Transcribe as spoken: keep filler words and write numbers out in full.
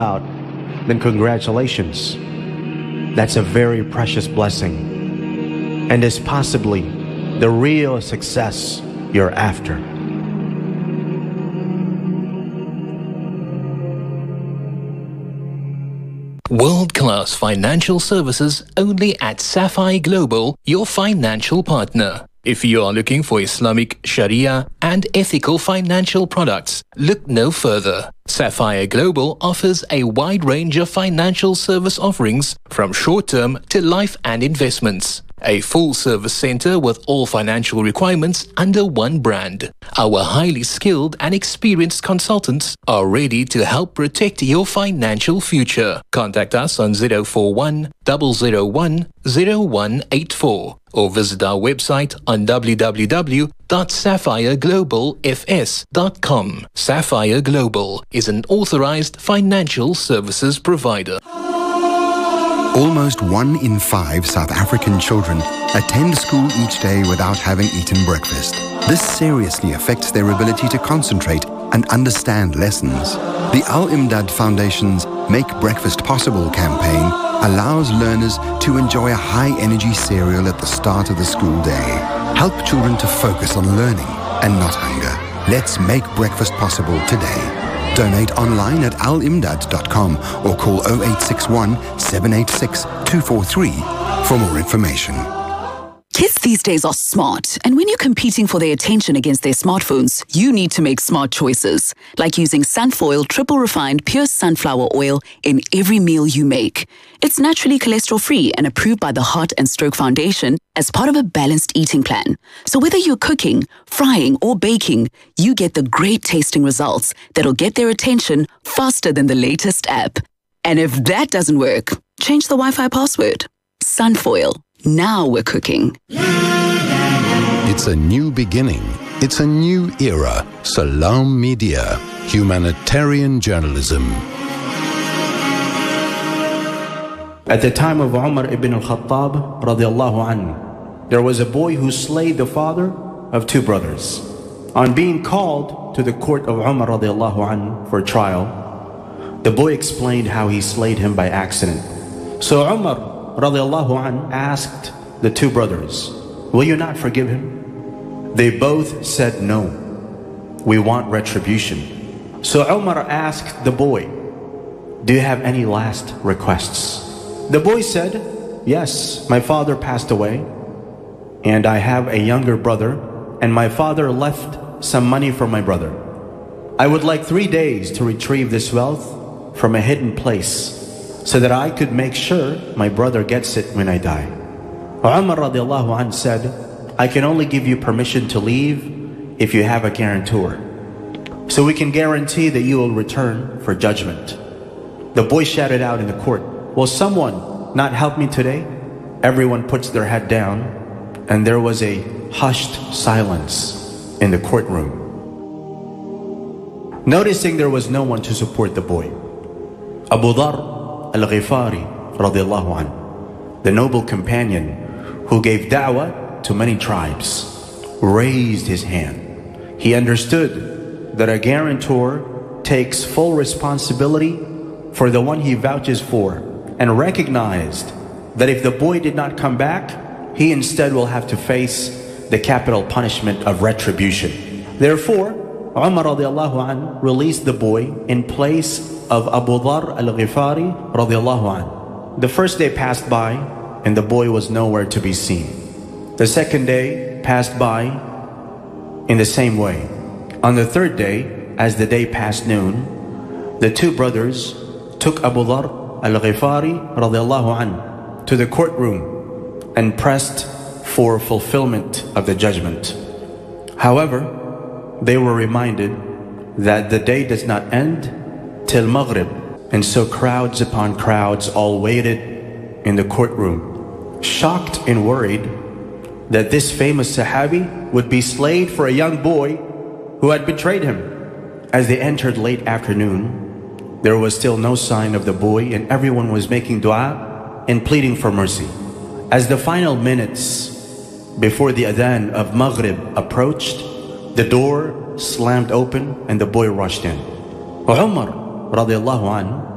out, then congratulations. That's a very precious blessing, and is possibly the real success you're after. World-class financial services only at Sapphire Global, your financial partner. If you are looking for Islamic Sharia and ethical financial products, look no further. Sapphire Global offers a wide range of financial service offerings from short-term to life and investments. A full-service center with all financial requirements under one brand. Our highly skilled and experienced consultants are ready to help protect your financial future. Contact us on zero four one, zero zero one, zero one eight four or visit our website on w w w dot sapphire global f s dot com. Sapphire Global is an authorized financial services provider. Almost one in five South African children attend school each day without having eaten breakfast. This seriously affects their ability to concentrate and understand lessons. The Al-Imdad Foundation's Make Breakfast Possible campaign allows learners to enjoy a high-energy cereal at the start of the school day. Help children to focus on learning and not hunger. Let's make breakfast possible today. Donate online at al imdad dot com or call zero eight six one, seven eight six, two four three for more information. Kids these days are smart, and when you're competing for their attention against their smartphones, you need to make smart choices, like using Sunfoil triple refined pure sunflower oil in every meal you make. It's naturally cholesterol-free and approved by the Heart and Stroke Foundation as part of a balanced eating plan. So whether you're cooking, frying, or baking, you get the great tasting results that'll get their attention faster than the latest app. And if that doesn't work, change the Wi-Fi password. Sunfoil. Now we're cooking. It's a new beginning. It's a new era. Salam Media. Humanitarian journalism. At the time of Umar ibn al-Khattab radiallahu anhu, there was a boy who slayed the father of two brothers. On being called to the court of Umar radiallahu anhu for trial, the boy explained how he slayed him by accident. So Umar radiallahu anhu asked the two brothers, "Will you not forgive him?" They both said, "No, we want retribution." So Umar asked the boy, "Do you have any last requests?" The boy said, "Yes, my father passed away, and I have a younger brother, and my father left some money for my brother. I would like three days to retrieve this wealth from a hidden place, so that I could make sure my brother gets it when I die." Umar radiallahu anhu said, "I can only give you permission to leave if you have a guarantor, so we can guarantee that you will return for judgment." The boy shouted out in the court, "Will someone not help me today?" Everyone puts their head down, and there was a hushed silence in the courtroom. Noticing there was no one to support the boy, Abu Dharr al-Ghifari radiallahu anhu, the noble companion who gave da'wah to many tribes, raised his hand. He understood that a guarantor takes full responsibility for the one he vouches for, and recognized that if the boy did not come back, he instead will have to face the capital punishment of retribution. Therefore, Umar radiallahu anhu released the boy in place of Abu Dharr al-Ghifari radiallahu anhu. The first day passed by, and the boy was nowhere to be seen. The second day passed by in the same way. On the third day, as the day passed noon, the two brothers took Abu Dharr al-Ghifari radiallahu anhu to the courtroom and pressed for fulfillment of the judgment. However, they were reminded that the day does not end till Maghrib, and so crowds upon crowds all waited in the courtroom, shocked and worried that this famous Sahabi would be slayed for a young boy who had betrayed him. As they entered late afternoon, there was still no sign of the boy, and everyone was making dua and pleading for mercy. As the final minutes before the adhan of Maghrib approached, the door slammed open and the boy rushed in. Umar radiallahu anhu